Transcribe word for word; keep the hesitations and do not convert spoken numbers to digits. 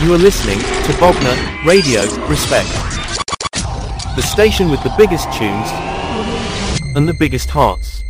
You are listening to Bogner Radio, respect. The station with the biggest tunes and the biggest hearts.